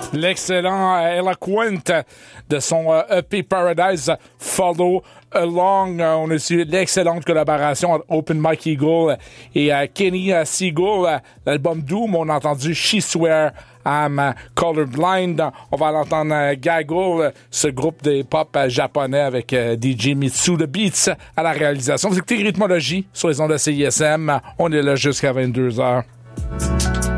L'excellent Eloquent de son EP Paradise Follow Along. On a su l'excellente collaboration entre Open Mike Eagle et Kenny Seagull. L'album Doom, on a entendu She Swear I'm Colorblind. On va l'entendre Gaggle, ce groupe de pop japonais avec DJ Mitsu The Beats à la réalisation. Vous écoutez Rythmologie sur les ondes de CISM. On est là jusqu'à 22h.